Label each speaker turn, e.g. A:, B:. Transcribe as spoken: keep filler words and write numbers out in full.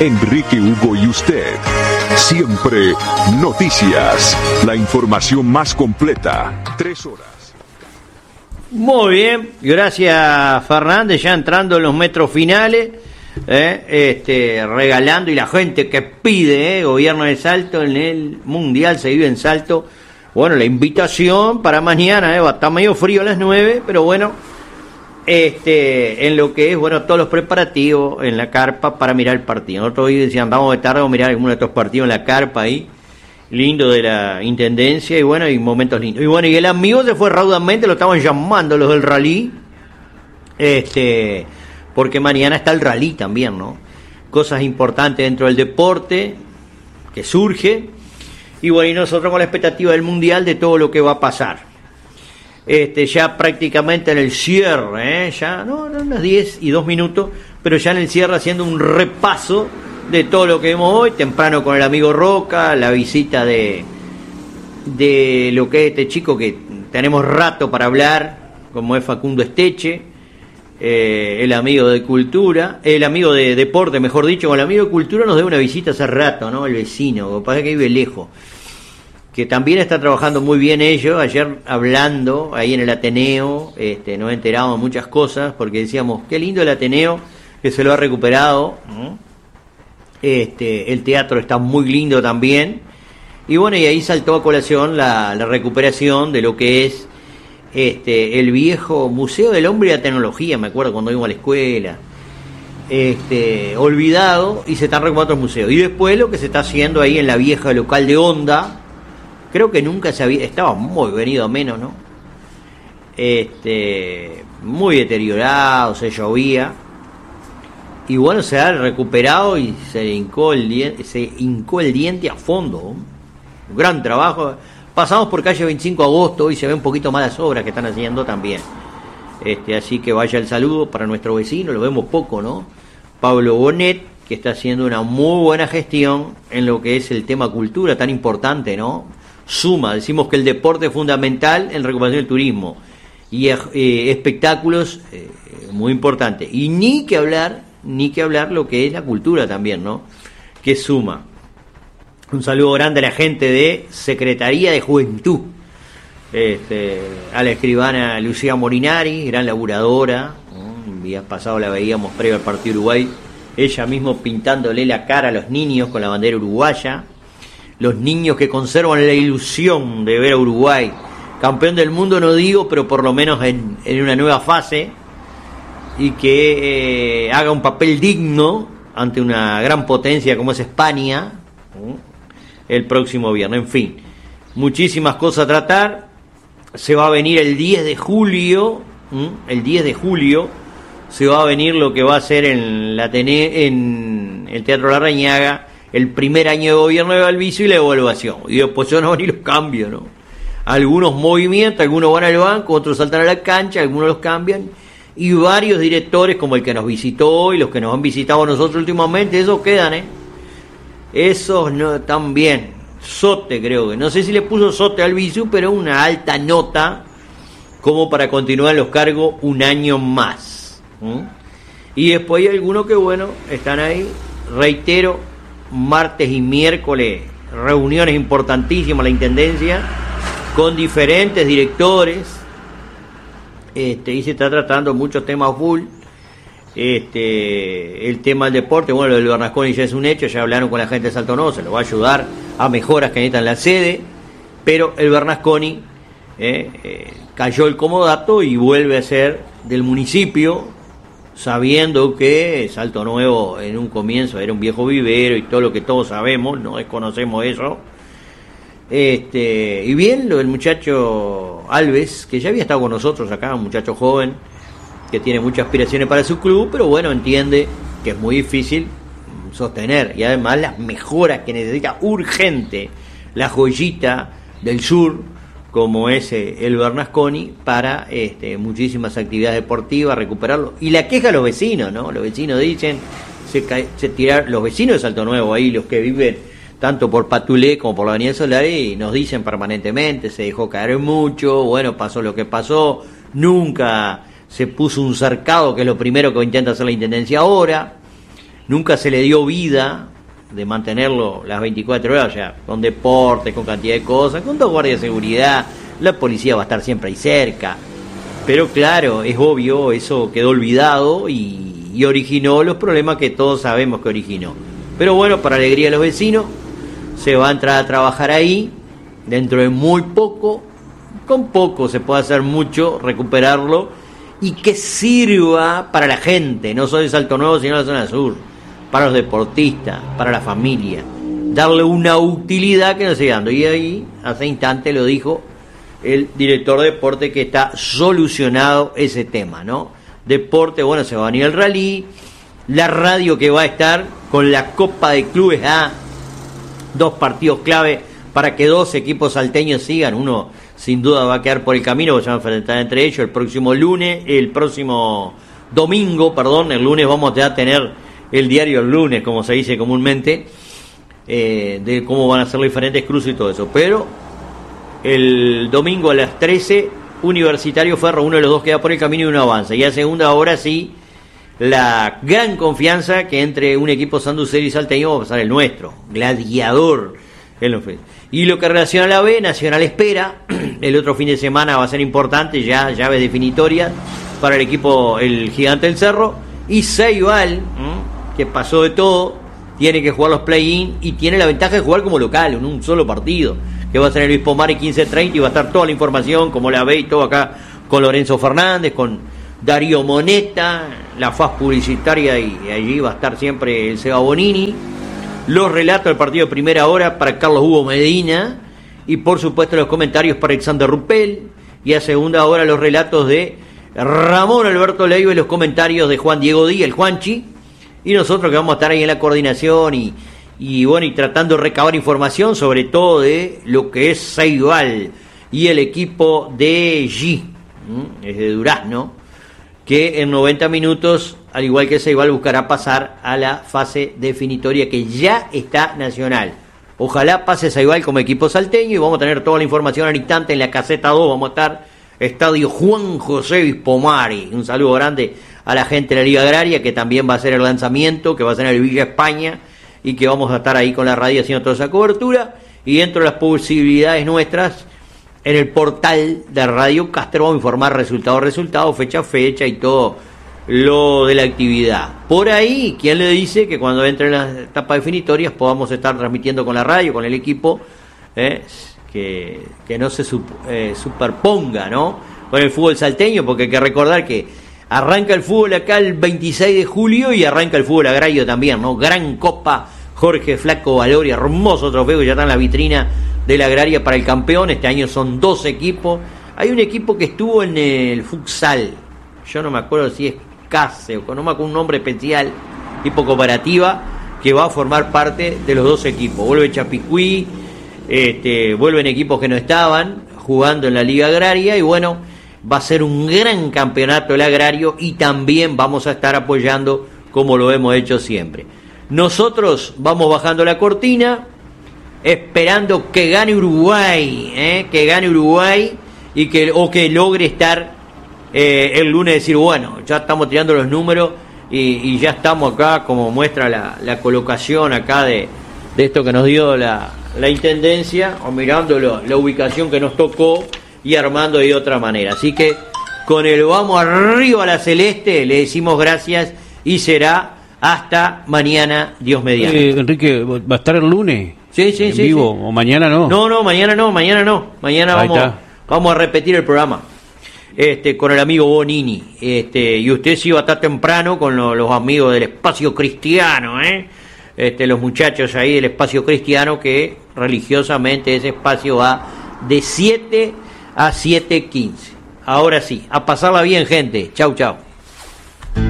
A: Enrique Hugo y usted. Siempre noticias. La información más completa. Tres horas.
B: Muy bien, gracias Fernández, ya entrando en los metros finales, eh, este, regalando, y la gente que pide, eh, gobierno de Salto en el Mundial se vive en Salto. Bueno, la invitación para mañana, eh, va a estar medio frío a las nueve, pero bueno, este, en lo que es, bueno, todos los preparativos en la carpa para mirar el partido. Nosotros hoy decían, vamos de tarde, vamos a mirar alguno de estos partidos en la carpa ahí, lindo de la intendencia, y bueno, y momentos lindos. Y bueno, y el amigo se fue raudamente, lo estaban llamando los del rally, este, porque mañana está el rally también, ¿no? Cosas importantes dentro del deporte que surge, y bueno, y nosotros con la expectativa del Mundial de todo lo que va a pasar. Este, ya prácticamente en el cierre, ¿eh? ya no, no, unas diez y dos minutos, pero ya en el cierre haciendo un repaso de todo lo que vemos hoy, temprano con el amigo Roca, la visita de de lo que es este chico que tenemos rato para hablar, como es Facundo Esteche, eh, el amigo de Cultura, el amigo de Deporte, mejor dicho, con el amigo de Cultura nos debe una visita hace rato, ¿no? El vecino, lo que pasa es que vive lejos, que también está trabajando muy bien ellos. Ayer hablando ahí en el Ateneo, este, nos enteramos de muchas cosas, porque decíamos, qué lindo el Ateneo, que se lo ha recuperado, ¿no? Este, el teatro está muy lindo también, y bueno, y ahí saltó a colación la, la recuperación de lo que es este, el viejo Museo del Hombre y la Tecnología, me acuerdo cuando íbamos a la escuela, este, olvidado, y se están recuperando otros museos, y después lo que se está haciendo ahí en la vieja local de Honda. Creo que nunca se había, estaba muy venido a menos, ¿no? Este, muy deteriorado, se llovía. Y bueno, se ha recuperado y se hincó el diente, se hincó el diente a fondo. Un gran trabajo. Pasamos por calle veinticinco de agosto y se ve un poquito más las obras que están haciendo también. Este, así que vaya el saludo para nuestro vecino, lo vemos poco, ¿no? Pablo Bonet, que está haciendo una muy buena gestión en lo que es el tema cultura, tan importante, ¿no? Suma, decimos que el deporte es fundamental en recuperación del turismo y eh, espectáculos eh, muy importantes, y ni que hablar ni que hablar lo que es la cultura también, ¿no? Que suma. Un saludo grande a la gente de Secretaría de Juventud, este, a la escribana Lucía Morinari, gran laburadora, ¿no? Días pasados la veíamos previo al partido Uruguay, ella mismo pintándole la cara a los niños con la bandera uruguaya. Los niños que conservan la ilusión de ver a Uruguay campeón del mundo, no digo, pero por lo menos en, en una nueva fase, y que eh, haga un papel digno ante una gran potencia como es España, ¿eh? el próximo viernes. En fin, muchísimas cosas a tratar. Se va a venir el diez de julio, ¿eh? el diez de julio se va a venir lo que va a ser en, la Tene, en el Teatro Larrañaga, el primer año de gobierno de Balbicio y la evaluación. Y después van a venir los cambios, ¿no? Algunos movimientos, algunos van al banco, otros saltan a la cancha, algunos los cambian, y varios directores, como el que nos visitó y los que nos han visitado a nosotros últimamente, esos quedan, ¿eh? Esos no están bien. Sote, creo que. No sé si le puso Sote al Visu, pero una alta nota como para continuar en los cargos un año más. ¿Mm? Y después hay algunos que, bueno, están ahí, reitero, martes y miércoles, reuniones importantísimas la Intendencia, con diferentes directores, este, y se está tratando muchos temas full, este, el tema del deporte, bueno, lo del Bernasconi ya es un hecho, ya hablaron con la gente de Salto Nuevo, se lo va a ayudar a mejoras que necesitan la sede, pero el Bernasconi eh, eh, cayó el comodato y vuelve a ser del municipio, sabiendo que Salto Nuevo en un comienzo era un viejo vivero y todo lo que todos sabemos, no desconocemos eso. Este, y bien, lo del muchacho Alves, que ya había estado con nosotros acá, un muchacho joven que tiene muchas aspiraciones para su club, pero bueno, entiende que es muy difícil sostener, y además las mejoras que necesita urgente la joyita del sur, como es eh, el Bernasconi, para este, muchísimas actividades deportivas, recuperarlo. Y la queja a los vecinos, ¿no? Los vecinos dicen, se, cae, se tirar, los vecinos de Salto Nuevo ahí, los que viven tanto por Patulé como por la Avenida Solari, nos dicen permanentemente, se dejó caer mucho, bueno, pasó lo que pasó, nunca se puso un cercado, que es lo primero que intenta hacer la Intendencia ahora, nunca se le dio vida de mantenerlo las veinticuatro horas, o sea, con deportes, con cantidad de cosas, con dos guardias de seguridad, la policía va a estar siempre ahí cerca, pero claro, es obvio, eso quedó olvidado y, y originó los problemas que todos sabemos que originó. Pero bueno, para alegría de los vecinos, se va a entrar a trabajar ahí, dentro de muy poco, con poco se puede hacer mucho, recuperarlo, y que sirva para la gente, no solo de Salto Nuevo, sino de la zona sur, para los deportistas, para la familia, darle una utilidad que no se dando. Y ahí, hace instante lo dijo el director de deporte, que está solucionado ese tema, ¿no? Deporte, bueno, se va a venir el rally, la radio que va a estar con la Copa de Clubes A, dos partidos clave para que dos equipos salteños sigan, uno sin duda va a quedar por el camino, porque se van a enfrentar entre ellos el próximo lunes, el próximo domingo, perdón, el lunes vamos a tener el diario el lunes, como se dice comúnmente, eh, de cómo van a ser los diferentes cruces y todo eso, pero el domingo a las trece, Universitario Ferro, uno de los dos queda por el camino y uno avanza, y a segunda hora sí, la gran confianza que entre un equipo sanducero y salteño va a pasar el nuestro, Gladiador. Y lo que relaciona a la B, Nacional espera, el otro fin de semana va a ser importante, ya llaves definitorias para el equipo, el Gigante del Cerro, y Ceibal, ¿eh? que pasó de todo, tiene que jugar los play-in y tiene la ventaja de jugar como local, en un solo partido, que va a ser el Luis Pomar y quince treinta, y va a estar toda la información, como la ve y todo acá, con Lorenzo Fernández, con Darío Moneta, la faz publicitaria, y allí va a estar siempre el Seba Bonini, los relatos del partido de primera hora para Carlos Hugo Medina, y por supuesto los comentarios para Alexander Ruppel, y a segunda hora los relatos de Ramón Alberto Leiva y los comentarios de Juan Diego Díaz, el Juanchi, y nosotros que vamos a estar ahí en la coordinación y, y bueno, y tratando de recabar información sobre todo de lo que es Ceibal y el equipo de G, es de Durazno, que en noventa minutos, al igual que Ceibal, buscará pasar a la fase definitoria que ya está nacional. Ojalá pase Ceibal como equipo salteño, y vamos a tener toda la información al instante en la caseta dos, vamos a estar Estadio Juan José Vispomari. Un saludo grande a la gente de la Liga Agraria, que también va a ser el lanzamiento, que va a ser en el Villa España, y que vamos a estar ahí con la radio haciendo toda esa cobertura. Y dentro de las posibilidades nuestras, en el portal de Radio Castro vamos a informar resultado resultado, fecha fecha y todo lo de la actividad. Por ahí, ¿quién le dice que cuando entren las etapas definitorias podamos estar transmitiendo con la radio, con el equipo, eh, que, que no se sup, eh, superponga, ¿no?, con el fútbol salteño? Porque hay que recordar que arranca el fútbol acá el veintiséis de julio y arranca el fútbol agrario también, ¿no? Gran Copa Jorge Flaco Valori, hermoso trofeo que ya está en la vitrina de la Agraria para el campeón. Este año son dos equipos. Hay un equipo que estuvo en el futsal, yo no me acuerdo si es Case o no me acuerdo un nombre especial, tipo cooperativa, que va a formar parte de los dos equipos. Vuelve Chapicuí, este, vuelven equipos que no estaban jugando en la Liga Agraria, y bueno, va a ser un gran campeonato el agrario, y también vamos a estar apoyando como lo hemos hecho siempre. Nosotros vamos bajando la cortina, esperando que gane Uruguay, ¿eh? que gane Uruguay y que o que logre estar eh, el lunes, decir, bueno, ya estamos tirando los números y, y ya estamos acá, como muestra la, la colocación acá de, de esto que nos dio la, la Intendencia, o mirando lo, la ubicación que nos tocó y armando de otra manera. Así que con el vamos arriba a la celeste, le decimos gracias y será hasta mañana, Dios mediante.
C: Eh, Enrique, ¿va a estar el lunes?
B: Sí, sí,
C: en
B: sí,
C: vivo,
B: sí.
C: ¿O mañana no?
B: No, no, mañana no, mañana no. Mañana vamos, vamos a repetir el programa este, con el amigo Bonini. Este, y usted sí va a estar temprano con lo, los amigos del Espacio Cristiano, ¿eh? Este, los muchachos ahí del Espacio Cristiano, que religiosamente ese espacio va de siete a siete quince. Ahora sí, a pasarla bien, gente. Chau, chau.